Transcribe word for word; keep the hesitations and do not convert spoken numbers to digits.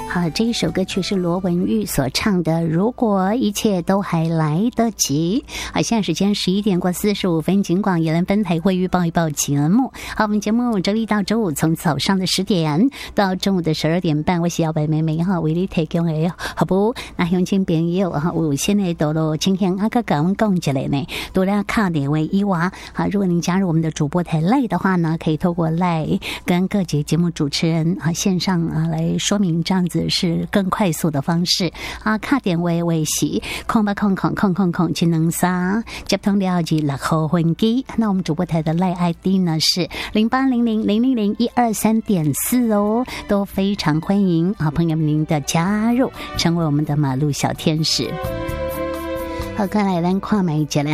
好，这一首歌曲是罗文玉所唱的《如果一切都还来得及》。好，现在时间十一点过四十五分，尽管宜兰分台会预报一报节目。好，我们节目周一到周五从早上的十点到中午的十二点半，我是姚白妹妹哈，为你提供的好不？那乡亲朋友哈，我现在到了今天阿哥跟我们讲一下呢，都要卡点为一娃。好，如果您加入我们的主播台赖的话呢，可以透过赖跟各节节目主持人啊线上啊来说明，这样子是更快速的方式啊。卡点为为是空八空空空空空技能三接通了解六号分机。那我们主播台的赖 I D 呢是零八零零零零零一二三点四哦，都非常欢迎啊朋友们您的加入，成为我们的马路小天使。好，看来咱看买一节